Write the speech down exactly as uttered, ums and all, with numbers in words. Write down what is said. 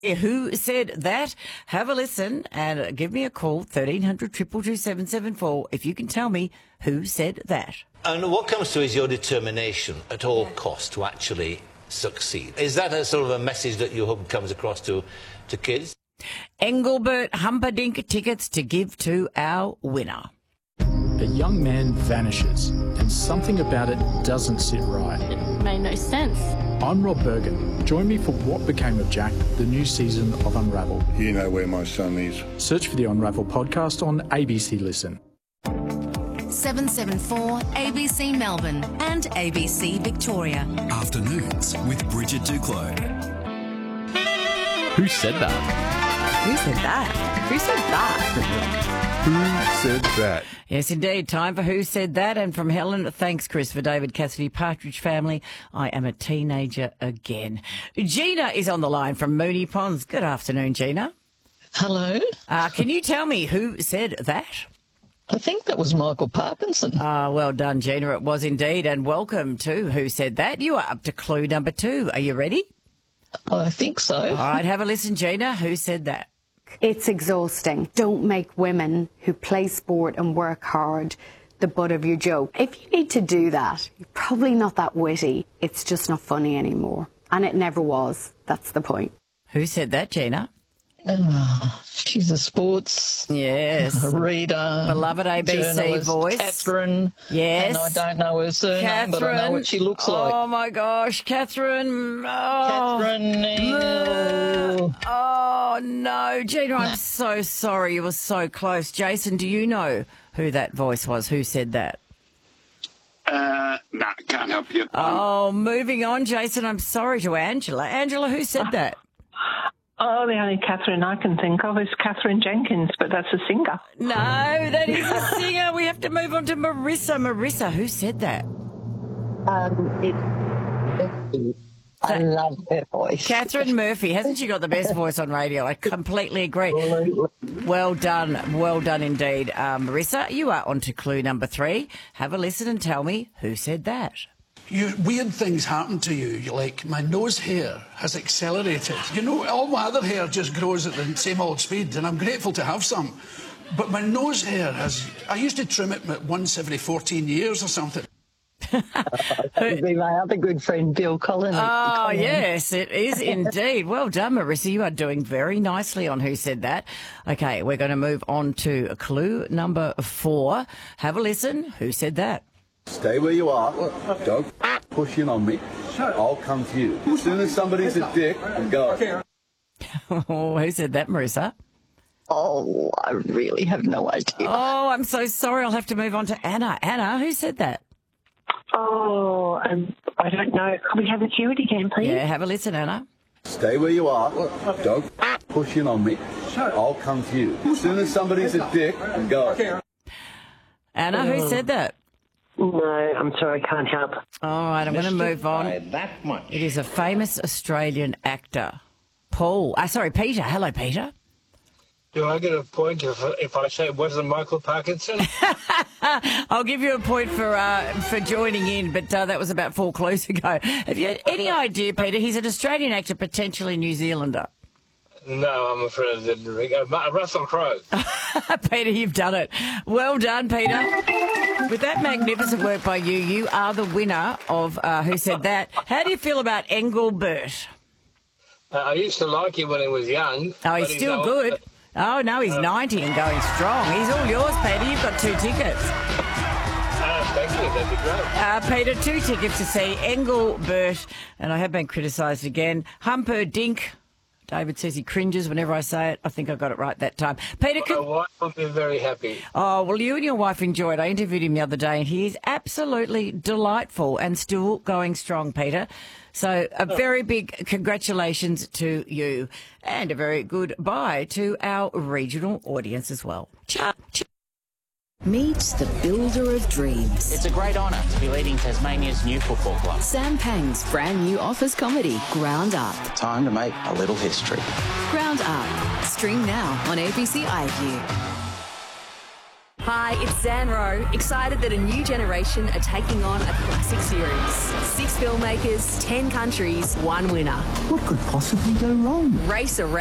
Who said that? Have a listen and give me a call, thirteen hundred, two two two, seven seven four, if you can tell me who said that. And what comes to is your determination at all costs to actually succeed. Is that a sort of a message that you hope comes across to, to kids? Engelbert Humperdinck tickets to give to our winner. A young man vanishes and something about it doesn't sit right. It made no sense. I'm Rob Bergen. Join me for What Became of Jack, the new season of Unravel. You know where my son is. Search for the Unravel podcast on A B C Listen. seven seven four A B C Melbourne and A B C Victoria. Afternoons with Bridget Duclos. Who said that? Who said that? Who said that? Who said that? Yes, indeed. Time for Who Said That. And from Helen, thanks, Chris, for David Cassidy, Partridge Family. I am a teenager again. Gina is on the line from Moonee Ponds. Good afternoon, Gina. Hello. Uh, can you tell me who said that? I think that was Michael Parkinson. Ah, well done, Gina. It was indeed. And welcome to Who Said That. You are up to clue number two. Are you ready? I think so. All right, have a listen, Gina. Who said that? It's exhausting. Don't make women who play sport and work hard the butt of your joke. If you need to do that, you're probably not that witty. It's just not funny anymore. And it never was. That's the point. Who said that, Gina? Oh, she's a sports yes. reader. Beloved A B C voice. Catherine. Yes. And I don't know her surname, Catherine. but I know what she looks like. Oh, my gosh. Catherine. Oh. Catherine. No. Oh, no. Gina, I'm so sorry. You were so close. Jason, do you know who that voice was? Who said that? Uh, no, nah, can't help you. Oh, moving on, Jason. I'm sorry to Angela. Angela, who said that? Oh, the only Catherine I can think of is Catherine Jenkins, but that's a singer. No, that is a singer. We have to move on to Marissa. Marissa, who said that? Um, it, it, I love her voice. Catherine Murphy. Hasn't she got the best voice on radio? I completely agree. Well done. Well done indeed. Um, Marissa, you are on to clue number three. Have a listen and tell me who said that. You, weird things happen to you. You like, my nose hair has accelerated. You know, all my other hair just grows at the same old speed, and I'm grateful to have some. But my nose hair has, I used to trim it once every fourteen years or something. That would be my other good friend, Bill Collins. Oh, yes, it is indeed. Well done, Marissa. You are doing very nicely on Who Said That. Okay, we're going to move on to clue number four. Have a listen. Who said that? Stay where you are. Don't push in on me. I'll come to you. As soon as somebody's a dick, go. Oh, who said that, Marissa? Oh, I really have no idea. Oh, I'm so sorry. I'll have to move on to Anna. Anna, who said that? Oh, um, I don't know. Can we have a hear it again, please? Yeah, have a listen, Anna. Stay where you are. Don't push in on me. I'll come to you. As soon as somebody's a dick, go. Anna, who said that? No, I'm sorry, I can't help. All right, I'm going to move on. That much. It is a famous Australian actor, Paul. Uh, sorry, Peter. Hello, Peter. Do I get a point if, if I say it wasn't Michael Parkinson? I'll give you a point for uh, for joining in, but uh, that was about four clues ago. Have you had any idea, Peter? He's an Australian actor, potentially New Zealander. No, I'm afraid I didn't ring. Uh, Russell Crowe. Peter, you've done it. Well done, Peter. With that magnificent work by you, you are the winner of uh, Who Said That. How do you feel about Engelbert? Uh, I used to like him when he was young. Oh, he's still old. good. Oh, no, he's uh, ninety and going strong. He's all yours, Peter. You've got two tickets. Uh, thank you. That'd be great. Uh, Peter, two tickets to see Engelbert, and I have been criticised again, Humperdinck. David says he cringes whenever I say it. I think I got it right that time. Peter, My can... wife would be very happy. Oh, well, you and your wife enjoyed. I interviewed him the other day, and he is absolutely delightful and still going strong, Peter. So a very big congratulations to you, and a very good bye to our regional audience as well. Ciao. Meet the builder of dreams. It's a great honour to be leading Tasmania's new football club. Sam Pang's brand new office comedy, Ground Up. Time to make a little history. Ground Up. Stream now on A B C iView. Hi, it's Zan Rowe, excited that a new generation are taking on a classic series. Six filmmakers, ten countries, one winner. What could possibly go wrong? Race around.